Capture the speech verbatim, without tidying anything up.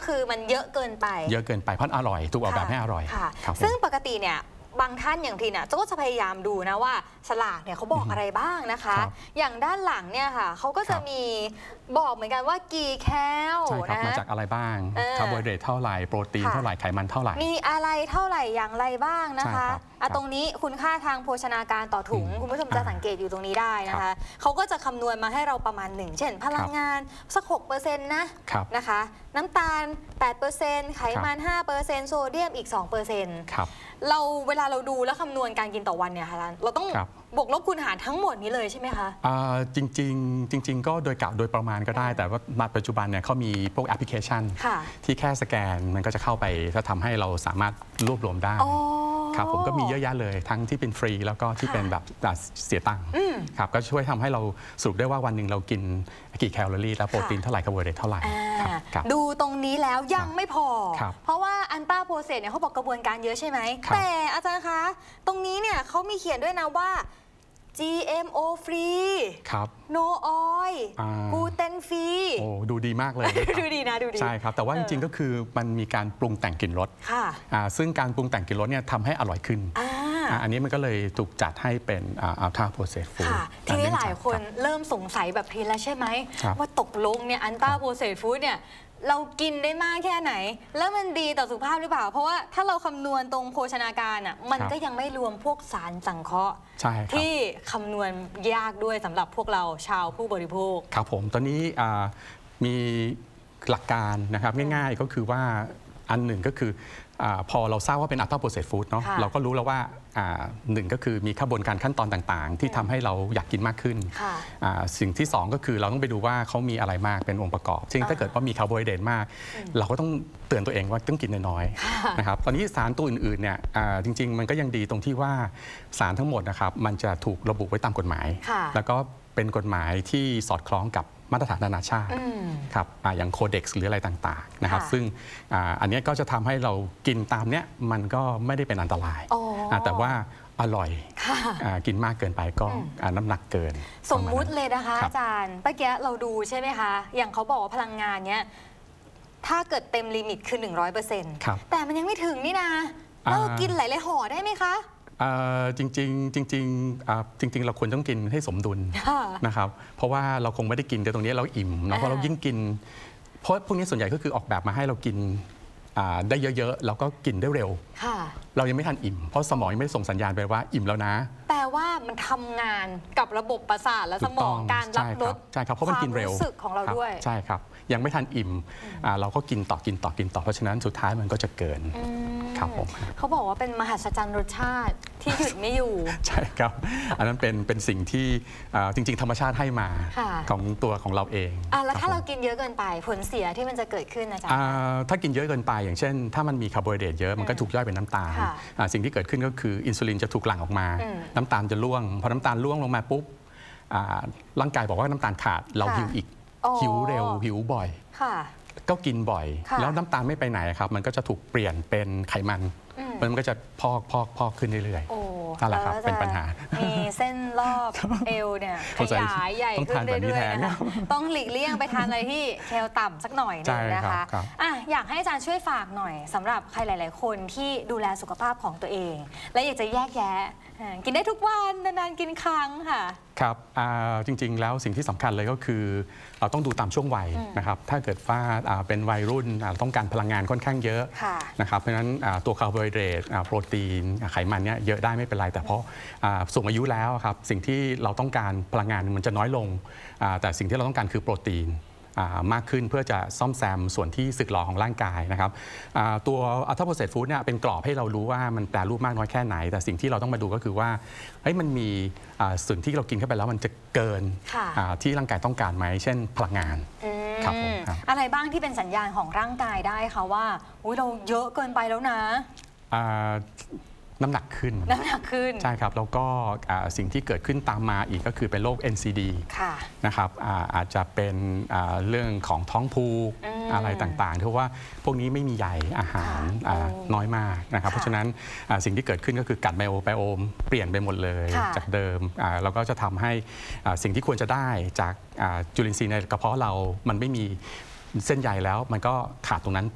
คือมันเยอะเกินไปเยอะเกินไปเพราะอร่อยถูกออกแบบให้อร่อยซึ่งปกติเนี่ยบางท่านอย่างทีเนี่ยก็จะพยายามดูนะว่าฉลากเนี่ยเขาบอกอะไรบ้างนะคะอย่างด้านหลังเนี่ยค่ะเขาก็จะมีบอกเหมือนกันว่ากี่แคลนะมาจากอะไรบ้างคาร์โบไฮเดรตเท่าไหร่โปรตีนเท่าไหร่ไขมันเท่าไหร่มีอะไรเท่าไหร่อย่างไรบ้างนะคะอะตรงนี้คุณค่าทางโภชนาการต่อถุงคุณผู้ชมจะสังเกตอยู่ตรงนี้ได้นะคะเขาก็จะคำนวณมาให้เราประมาณหนึ่งเช่นพลังงานสัก หกเปอร์เซ็นต์ นะนะคะน้ำตาล แปดเปอร์เซ็นต์ ไขมัน ห้าเปอร์เซ็นต์ โซเดียมอีก สองเปอร์เซ็นต์ เราเวลาเราดูแล้วคำนวณการกินต่อวันเนี่ยค่ะเราต้องบวกลบคูณหารทั้งหมดนี้เลยใช่ไหมคะจริงๆจริงๆก็โดยกะโดยประมาณก็ได้แต่ว่าณปัจจุบันเนี่ยเขามีพวกแอปพลิเคชันที่แค่สแกนมันก็จะเข้าไปจะทำให้เราสามารถรวบรวมได้ครับผมก็มีเยอะแยะเลยทั้งที่เป็นฟรีแล้วก็ที่เป็นแบบเสียตังค์ครับก็ช่วยทำให้เราสรุปได้ว่าวันหนึ่งเรากินกี่แคลอรี่แล้วโปรตีนเท่าไหร่คาร์โบไฮเดรตเท่าไหร่ดูตรงนี้แล้วยังไม่พอเพราะว่าอันต้าโปรเซสเนี่ยเขาบอกกระบวนการเยอะใช่ไหมแต่อาจารย์คะตรงนี้เนี่ยเขามีเขียนด้วยนะว่า จี เอ็ม โอ free ครับ no oil กูเตนฟรีโอ้ดูดีมากเลยดูดีนะดูดีใช่ครับแต่ว่าจริงๆก็คือมันมีการปรุงแต่งกลิ่นรสซึ่งการปรุงแต่งกลิ่นรสเนี่ยทำให้อร่อยขึ้นอันนี้มันก็เลยถูกจัดให้เป็นอัลทราโปรเซสฟู้ดทีนี้หลายคนเริ่มสงสัยแบบทีแล้วใช่ไหมว่าตกลงเนี่ยอัลทราโปรเซสฟู้ดเนี่ยเรากินได้มากแค่ไหนแล้วมันดีต่อสุขภาพหรือเปล่าเพราะว่าถ้าเราคำนวณตรงโภชนาการอ่ะมันก็ยังไม่รวมพวกสารสังเคราะห์ที่คำนวณยากด้วยสำหรับพวกเราชาวผู้บริโภคครับผมตอนนี้มีหลักการนะครับง่ายๆก็คือว่าอันหนึ่งก็คือพอเราทราบว่าเป็นอัลทราโปรเซสฟู้ดเนาะเราก็รู้แล้วว่าหนึ่งก็คือมีกระบวนการขั้นตอนต่างๆที่ทำให้เราอยากกินมากขึ้นสิ่งที่สองก็คือเราต้องไปดูว่าเขามีอะไรมากเป็นองค์ประกอบซึ่งถ้าเกิดว่ามีคาร์โบไฮเดรตมากเราก็ต้องเตือนตัวเองว่าต้องกินน้อยๆนะครับตอนนี้สารตัวอื่นๆเนี่ยจริงๆมันก็ยังดีตรงที่ว่าสารทั้งหมดนะครับมันจะถูกระบุไว้ตามกฎหมายแล้วก็เป็นกฎหมายที่สอดคล้องกับมาตรฐานนานาชาติครับอย่างโคเด็กซ์หรืออะไรต่างๆนะครับซึ่งอันนี้ก็จะทำให้เรากินตามเนี้ยมันก็ไม่ได้เป็นอันตรายแต่ว่าอร่อยกินมากเกินไปก็น้ำหนักเกินสมมุติเลยนะคะอาจารย์เมื่อกี้เราดูใช่ไหมคะอย่างเขาบอกว่าพลังงานเนี้ยถ้าเกิดเต็มลิมิตคือ หนึ่งร้อยเปอร์เซ็นต์ แต่มันยังไม่ถึงนี่นะเรากินหลายๆห่อได้ไหมคะจริงๆจริงๆจริงๆเราควรต้องกินให้สมดุลนะครับเพราะว่าเราคงไม่ได้กินแต่ตรงนี้เราอิ่มนะเพราะเรายิ่งกินเพราะพวกนี้ส่วนใหญ่ก็คือออกแบบมาให้เรากินได้เยอะๆแล้วก็กินได้เร็วเรายังไม่ทันอิ่มเพราะสมองยังไม่ได้ส่งสัญญาณไปว่าอิ่มแล้วนะแปลว่ามันทำงานกับระบบประสาทและสมองการรับรสใช่ครับเพราะมันกินเร็วความรู้สึกของเราด้วยใช่ครับยังไม่ทันอิ่มเราก็กินต่อกินต่อกินต่อเพราะฉะนั้นสุดท้ายมันก็จะเกินครับผมเขาบอกว่าเป็นมหัศจรรย์รสชาติที่หยุดไม่อยู่ใช่ครับอันนั้นเป็นเป็นสิ่งที่จริงๆธรรมชาติให้มาของตัวของเราเองอ่ะแล้วถ้าเรากินเยอะเกินไปผลเสียที่มันจะเกิดขึ้นนะจ๊ะถ้ากินเยอะเกินไปอย่างเช่นถ้ามันมีคาร์โบไฮเดรตเยอะมันก็ถูกย่อยเป็นน้ำตาลสิ่งที่เกิดขึ้นก็คืออินซูลินจะถูกหลั่งออกมาน้ำตาลจะร่วงพอน้ำตาลร่วงลงมาปุ๊บร่างกายบอกว่าน้ำตาลขาดเราหิวอีกหิวเร็วหิวบ่อยก็กินบ่อยแล้วน้ำตาลไม่ไปไหนครับมันก็จะถูกเปลี่ยนเป็นไขมันมันก็จะพอกพอกพอกขึ้นเรื่อยๆนั่นแหละครับเป็นปัญหามีเส้นรอบเอวเนี่ยขยายใหญ่ขึ้นเรื่อยๆนะคะต้องหลีกเลี่ยงไปทานอะไรที่แคลต่ำสักหน่อยนึงนะคะอ่ะอยากให้อาจารย์ช่วยฝากหน่อยสำหรับใครหลายๆคนที่ดูแลสุขภาพของตัวเองและอยากจะแยกแยะกินได้ทุกวันนานๆกินครั้งค่ะครับจริงๆแล้วสิ่งที่สำคัญเลยก็คือเราต้องดูตามช่วงวัยนะครับถ้าเกิดว่าเป็นวัยรุ่นต้องการพลังงานค่อนข้างเยอะนะครับเพราะฉะนั้นตัวคาร์โบไฮเดรตโปรตีนไขมันเนี่ยเยอะได้ไม่เป็นไรแต่เพราะสูงอายุแล้วครับสิ่งที่เราต้องการพลังงานมันจะน้อยลงแต่สิ่งที่เราต้องการคือโปรตีนมากขึ้นเพื่อจะซ่อมแซมส่วนที่สึกหรอของร่างกายนะครับตัวอัลทราโปรเซสฟู้ดเนี่ยเป็นกรอบให้เรารู้ว่ามันแปรรูปมากน้อยแค่ไหนแต่สิ่งที่เราต้องมาดูก็คือว่าเฮ้ยมันมีส่วนที่เรากินเข้าไปแล้วมันจะเกินที่ร่างกายต้องการไหมเช่นพลังงานครับผมอะไรบ้างที่เป็นสัญญาณของร่างกายได้คะว่าเราเยอะเกินไปแล้วนะน้ำหนักขึ้นน้ำหนักขึ้นใช่ครับแล้วก็สิ่งที่เกิดขึ้นตามมาอีกก็คือเป็นโรค เอ็น ซี ดี นะครับอาจจะเป็นเรื่องของท้องผูกอะไรต่างๆเพราะว่าพวกนี้ไม่มีใยอาหารน้อยมากนะครับเพราะฉะนั้นสิ่งที่เกิดขึ้นก็คือกัดไบโอไบโอมเปลี่ยนไปหมดเลยจากเดิมเราก็จะทำให้สิ่งที่ควรจะได้จากจุลินทรีย์ในกระเพาะเรามันไม่มีเส้นใยแล้วมันก็ขาดตรงนั้น